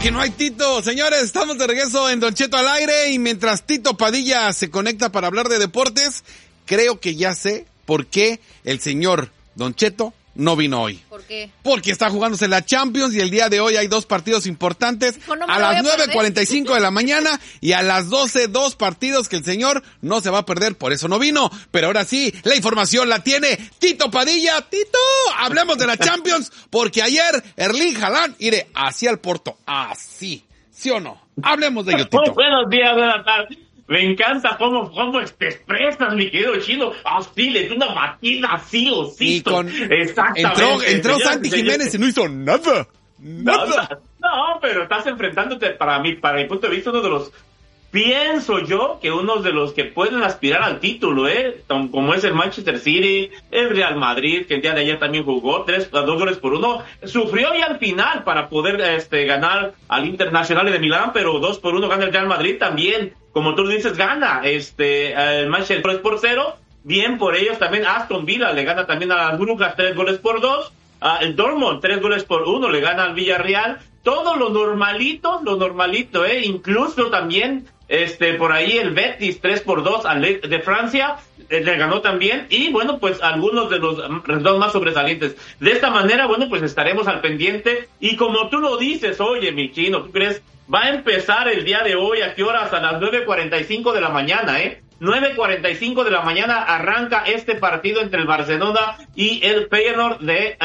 que no hay Tito. Señores, estamos de regreso en Don Cheto al aire y mientras Tito Padilla se conecta para hablar de deportes, creo que ya sé por qué el señor Don Cheto no vino hoy. ¿Por qué? Porque está jugándose la Champions y el día de hoy hay dos partidos importantes. A las 9:45 de la mañana y a las 12, dos partidos que el señor no se va a perder, por eso no vino. Pero ahora sí, la información la tiene Tito Padilla. Tito, hablemos de la Champions, porque ayer Erling Haaland iré hacia el Porto. Así, ¿sí o no? Hablemos de ello, Tito. Muy buenos días, buenas tardes. Me encanta cómo te expresas, mi querido Chino. Así, es una máquina, así, Y con... Exactamente. Entró Santi Jiménez y no hizo nada. Nada. No, pero estás enfrentándote, para mi punto de vista, uno de los... Pienso yo que uno de los que pueden aspirar al título, como es el Manchester City, el Real Madrid, que el día de ayer también jugó 2-1, sufrió ya al final para poder ganar al Internacional de Milán, pero 2-1 gana el Real Madrid también, como tú dices, gana el Manchester 3-0, bien por ellos también. Aston Villa le gana también a las Brujas 3-2, el Dortmund 3-1 le gana al Villarreal. Todo lo normalito, incluso también por ahí el Betis 3-2 al de Francia le ganó también, y bueno, pues algunos de los resultados más sobresalientes. De esta manera, bueno, pues estaremos al pendiente, y como tú lo dices, oye, mi Chino, ¿tú crees? Va a empezar el día de hoy, ¿a qué horas? A las 9:45 de la mañana, 9:45 de la mañana arranca este partido entre el Barcelona y el Feyenoord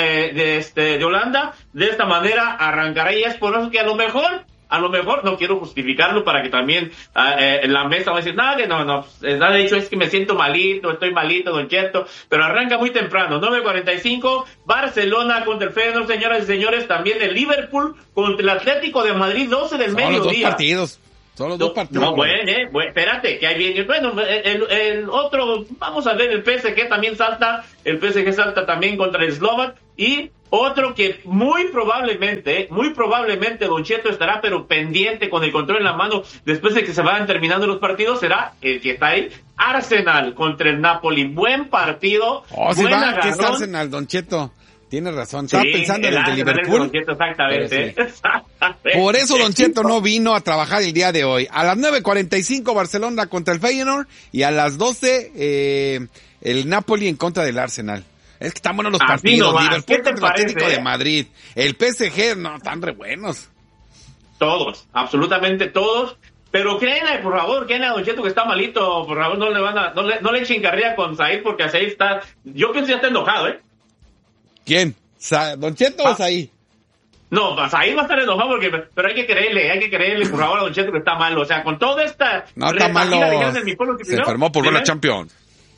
de Holanda. De esta manera arrancará, y es por eso que a lo mejor, no quiero justificarlo para que también en la mesa va a decir, nada, de hecho es que me siento malito, estoy malito, Don Cheto, pero arranca muy temprano, 9:45, Barcelona contra el Feyenoord, señoras y señores, también el Liverpool contra el Atlético de Madrid, 12 del mediodía. Son los dos partidos. No, bueno, espérate, que ahí viene. Bueno, el otro, vamos a ver, el PSG también salta, también contra el Slovak, y otro que muy probablemente, Don Cheto estará pero pendiente con el control en la mano después de que se vayan terminando los partidos, será el que está ahí, Arsenal contra el Napoli. Buen partido. ¿Qué es Arsenal, Don Cheto? Tienes razón, estaba pensando en el de Liverpool. Exactamente. Por eso Don Cheto no vino a trabajar el día de hoy. A las 9:45 Barcelona contra el Feyenoord y a las 12 el Napoli en contra del Arsenal. Es que están buenos los partidos. No, Liverpool contra el Atlético de Madrid. El PSG, no, están re buenos. Todos, absolutamente todos. Pero créanle, por favor, Don Cheto, que está malito. Por favor, no le echen carrilla con Said, porque a Said está... Yo pienso que ya está enojado, ¿Quién? ¿Don Cheto o Said? No, Said va a estar enojado, pero hay que creerle, por favor, a Don Cheto, que está malo. O sea, con toda esta... No está malo, se enfermó por ver la Champions.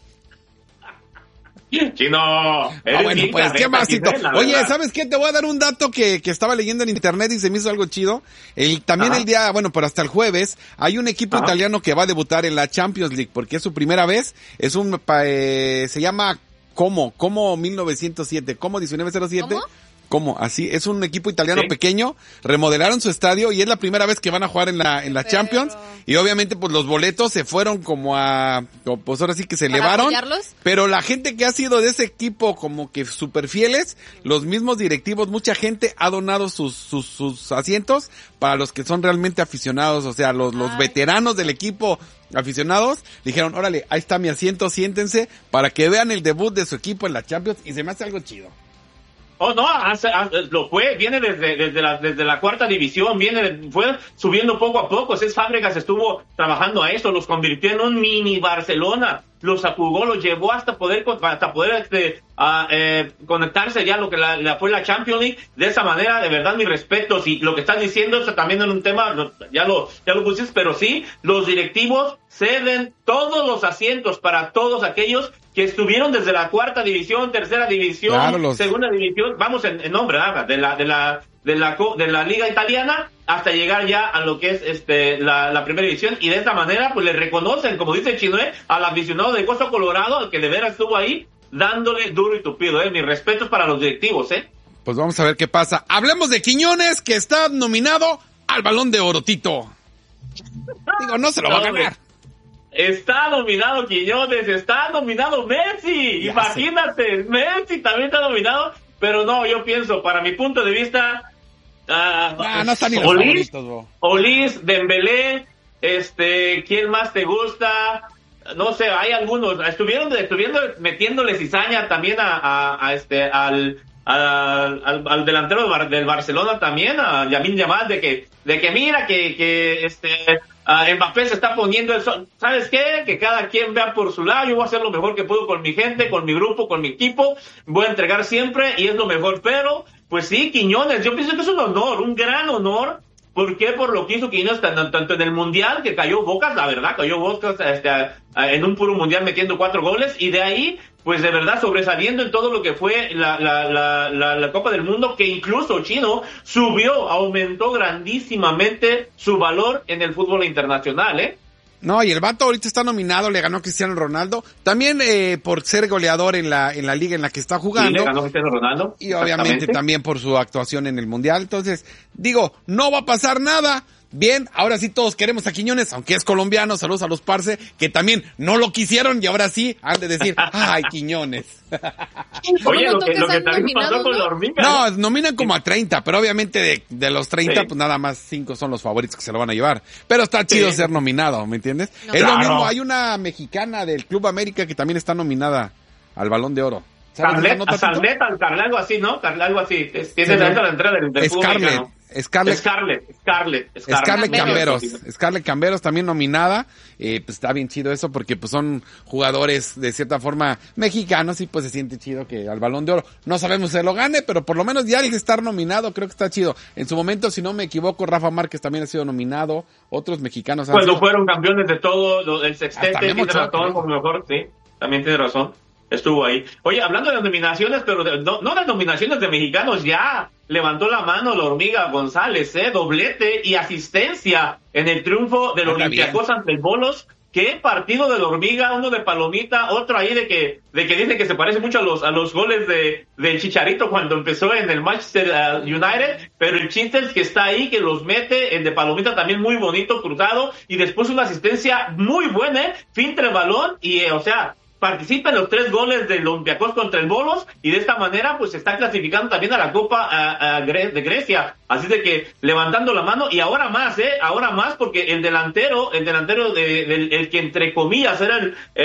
Chino, bueno, pues, ¿qué más, Tito? Oye, ¿sabes qué? Te voy a dar un dato que estaba leyendo en internet y se me hizo algo chido. También el día, pero hasta el jueves, hay un equipo italiano que va a debutar en la Champions League, porque es su primera vez. Se llama Como 1907, Como 1907. ¿Cómo? Así, es un equipo italiano pequeño, remodelaron su estadio y es la primera vez que van a jugar en la Champions, y obviamente pues los boletos se fueron pues ahora sí que se elevaron, apoyarlos. Pero la gente que ha sido de ese equipo como que súper fieles, los mismos directivos, mucha gente ha donado sus asientos para los que son realmente aficionados, o sea, los veteranos del equipo aficionados, dijeron, órale, ahí está mi asiento, siéntense, para que vean el debut de su equipo en la Champions, y se me hace algo chido. Oh, no, viene desde la cuarta división, fue subiendo poco a poco. Cés Fábregas estuvo trabajando a eso, los convirtió en un mini Barcelona, los jugó, los llevó hasta poder conectarse ya lo que fue la Champions League. De esa manera, de verdad, mis respetos. Y lo que estás diciendo, eso también en un tema, ya lo pusiste, pero sí, los directivos ceden todos los asientos para todos aquellos que estuvieron desde la cuarta división, tercera división, segunda división, vamos en nombre, de la liga italiana, hasta llegar ya a lo que es la primera división, y de esta manera pues le reconocen, como dice Chino, al aficionado de Costa Colorado, al que de veras estuvo ahí dándole duro y tupido, mis respetos para los directivos, Pues vamos a ver qué pasa. Hablemos de Quiñones, que está nominado al Balón de Oro, Tito. Digo, no se lo va a ganar. Está nominado Quiñones, está nominado Messi, imagínate, Messi también está nominado, pero no, yo pienso, para mi punto de vista, no están ni los favoritos, Olís, Dembélé, ¿quién más te gusta? No sé, hay algunos. Estuvieron metiéndole cizaña también al delantero del Barcelona también, a Lamine Yamal, de que mira que Mbappé se está poniendo el sol. ¿Sabes qué? Que cada quien vea por su lado. Yo voy a hacer lo mejor que puedo con mi gente, con mi grupo, con mi equipo. Voy a entregar siempre y es lo mejor. Pero, pues sí, Quiñones, yo pienso que es un honor, un gran honor. ¿Por qué? Por lo que hizo Quiñones tanto en el Mundial, que cayó Bocas, la verdad, cayó Bocas en un puro Mundial metiendo 4 goles, y de ahí, pues de verdad sobresaliendo en todo lo que fue la Copa del Mundo, que incluso Chino aumentó grandísimamente su valor en el fútbol internacional, ¿eh? No, y el vato ahorita está nominado, le ganó a Cristiano Ronaldo, también por ser goleador en la liga en la que está jugando. Sí, le ganó a Cristiano Ronaldo. Y obviamente también por su actuación en el Mundial. Entonces, digo, no va a pasar nada. Bien, ahora sí todos queremos a Quiñones, aunque es colombiano. Saludos a los parce, que también no lo quisieron y ahora sí han de decir, ¡ay, Quiñones! Oye, lo que también pasó con la hormiga. No, nominan como a 30, pero obviamente de los 30, pues nada más 5 son los favoritos que se lo van a llevar. Pero está chido ser nominado, ¿me entiendes? No, es lo mismo, hay una mexicana del Club América que también está nominada al Balón de Oro. Carlet, algo así, ¿no? Algo así. Tiene la entrada del fútbol mexicano. Scarlett Camberos. Scarlett Camberos también nominada. Pues está bien chido eso porque pues son jugadores de cierta forma mexicanos y pues se siente chido que al Balón de Oro. No sabemos si se lo gane, pero por lo menos ya el estar nominado creo que está chido. En su momento, si no me equivoco, Rafa Márquez también ha sido nominado. Otros mexicanos cuando fueron campeones de todo, el sextete, tiene razón, por lo mejor, sí. También tiene razón. Estuvo ahí. Oye, hablando de las nominaciones, pero no las nominaciones de mexicanos, ya levantó la mano la Hormiga González, doblete y asistencia en el triunfo del Olympiacos ante el Bolos. ¿Qué partido de la Hormiga? Uno de Palomita, otro ahí de que dicen que se parece mucho a los goles del Chicharito cuando empezó en el Manchester United, pero el chiste es que está ahí, que los mete, el de Palomita también muy bonito, cruzado, y después una asistencia muy buena, filtra el balón y, participa en los 3 goles del Olympiacos contra el Bolos, y de esta manera pues se está clasificando también a la Copa de Grecia. Así de que levantando la mano, y ahora más porque el delantero el que entre comillas era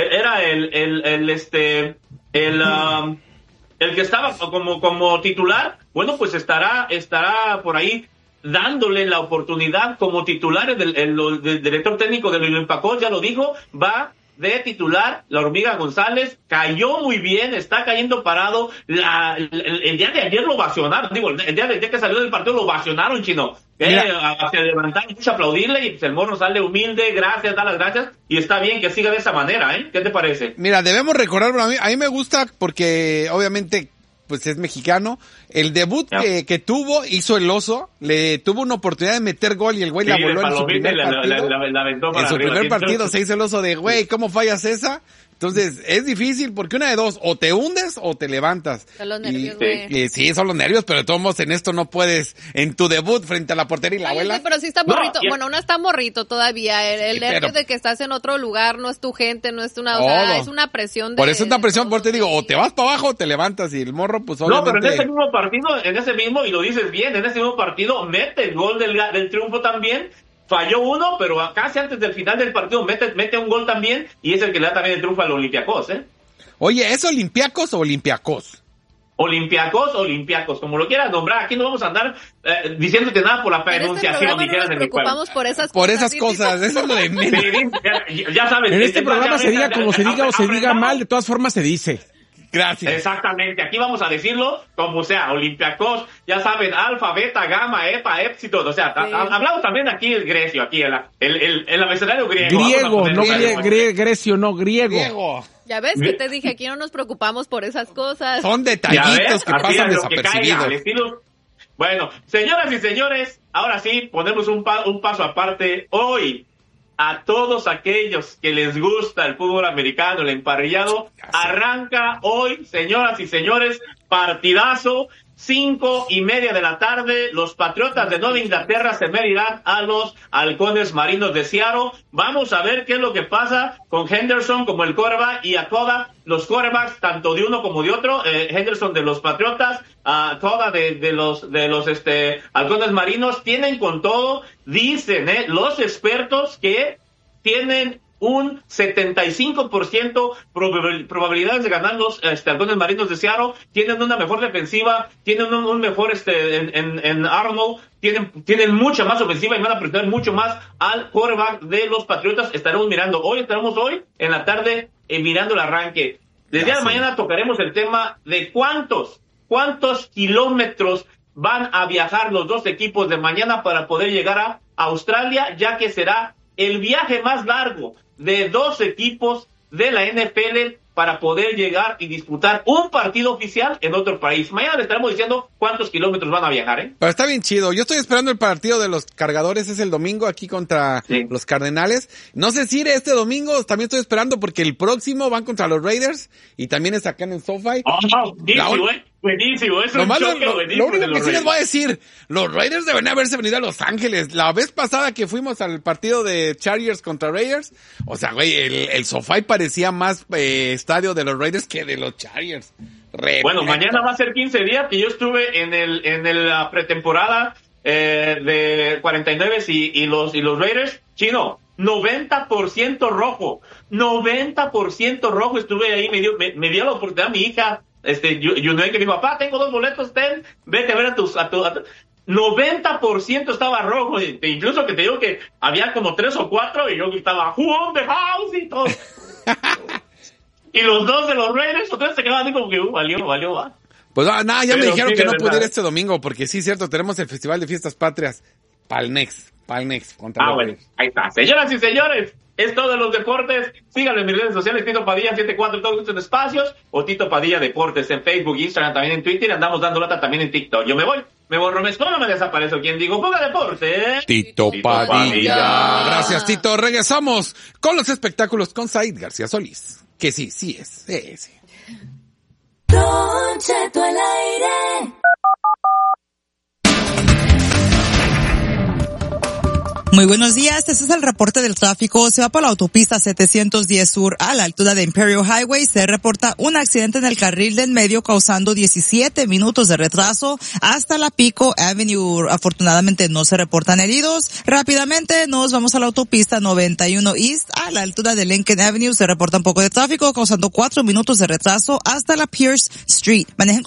el que estaba como titular, bueno, pues estará por ahí dándole la oportunidad como titular. El director técnico del Olympiacos ya lo dijo, va de titular la Hormiga González, cayó muy bien, está cayendo parado. El día de ayer lo ovacionaron, el día que salió del partido lo ovacionaron, Chino. Se levantaron, mucho aplaudirle, y pues el morro sale humilde, gracias, da las gracias, y está bien que siga de esa manera, ¿eh? ¿Qué te parece? Mira, debemos recordar, a mí me gusta porque obviamente pues es mexicano. El debut que tuvo, hizo el oso, le tuvo una oportunidad de meter gol y el güey la voló en su primer partido. En su primer partido se hizo el oso de, güey, ¿cómo fallas esa? Entonces, es difícil porque una de dos, o te hundes o te levantas. Son los nervios, güey. Sí, son los nervios, pero de todos modos en esto no puedes, en tu debut frente a la portería y la abuela. Sí, pero sí está morrito. No, bueno, uno está morrito todavía. El nervio de que estás en otro lugar, no es tu gente, no es una, es una presión. Por eso es una presión, por te digo, o te vas para abajo o te levantas, y el morro, pues obviamente. No, pero en ese mismo partido, y lo dices bien, en ese mismo partido mete el gol del triunfo también. Falló uno, pero casi antes del final del partido mete un gol también, y es el que le da también el triunfo al Olympiacos, ¿eh? Oye, ¿es Olympiacos o Olympiacos? Olympiacos, como lo quieras nombrar. Aquí no vamos a andar diciéndote nada por la pronunciación. Nos preocupamos por esas cosas, eso es lo de menos. Ya sabes. En este programa se diga como se diga o se diga mal, de todas formas se dice. Gracias. Exactamente, aquí vamos a decirlo como sea, Olympiacos, ya saben, alfa, beta, gamma, epa, epsilon, hablamos también aquí el grecio, aquí el abecedario griego. Griego, no grecio, no, griego. Ya ves que te dije, aquí no nos preocupamos por esas cosas. Son detallitos que pasan desapercibidos. Bueno, señoras y señores, ahora sí, ponemos un paso aparte. Hoy, a todos aquellos que les gusta el fútbol americano, el emparrillado, arranca hoy, señoras y señores, partidazo 5:30 de la tarde, los Patriotas de Nueva Inglaterra se medirán a los Halcones Marinos de Seattle. Vamos a ver qué es lo que pasa con Henderson como el quarterback y Acoda, los quarterbacks tanto de uno como de otro. Henderson de los Patriotas, Acoda de los Halcones Marinos, tienen con todo, dicen los expertos que tienen un 75% probabilidades de ganar los Halcones Marinos de Seattle. Tienen una mejor defensiva, tienen un mejor en Arnold, tienen mucha más ofensiva y van a presionar mucho más al quarterback de los Patriotas. Estaremos hoy en la tarde mirando el arranque. Desde día de mañana tocaremos el tema de cuántos kilómetros van a viajar los dos equipos de mañana para poder llegar a Australia, ya que será el viaje más largo de dos equipos de la NFL para poder llegar y disputar un partido oficial en otro país. Mañana le estaremos diciendo cuántos kilómetros van a viajar, Pero está bien chido. Yo estoy esperando el partido de los Cargadores, es el domingo aquí contra los Cardenales. No sé si iré este domingo, también estoy esperando porque el próximo van contra los Raiders y también es acá en SoFi. Buenísimo, es un choque buenísimo. Lo único que sí les voy a decir, los Raiders deben haberse venido a Los Ángeles. La vez pasada que fuimos al partido de Chargers contra Raiders, o sea, güey, el SoFi parecía más estadio de los Raiders que de los Chargers. Bueno, mañana va a ser 15 días que yo estuve en la pretemporada de 49 y los Raiders. Chino, 90% rojo. 90% rojo. Estuve ahí, me dio la oportunidad mi hija, Yunuen, que mi papá, tengo 2 boletos, vete a ver a tu 90% estaba rojo, incluso que te digo que había como 3 o 4 y yo gritaba, who on the house y todo. Y los dos de los Raiders, entonces se quedaban así como que, valió, va. Pues nada, ya me dijeron que no pude ir este domingo, porque sí, cierto, tenemos el Festival de Fiestas Patrias, Palnex, contra los bueno, ahí está. Señoras y señores, es todo de los deportes. Síganme en mis redes sociales, Tito Padilla 74 en todos estos espacios, o Tito Padilla Deportes en Facebook, Instagram, también en Twitter, andamos dando lata también en TikTok. Yo me voy, me borro, me escondo, me desaparezco. ¿Quién digo? Ponga deporte. Tito Padilla. Gracias, Tito. Regresamos con los espectáculos con Said García Solís. Que sí es. Sí. Don Cheto al aire. Muy buenos días, este es el reporte del tráfico. Se va por la autopista 710 Sur a la altura de Imperial Highway. Se reporta un accidente en el carril del medio causando 17 minutos de retraso hasta la Pico Avenue. Afortunadamente no se reportan heridos. Rápidamente nos vamos a la autopista 91 East a la altura de Lincoln Avenue. Se reporta un poco de tráfico causando 4 minutos de retraso hasta la Pierce Street. Manejen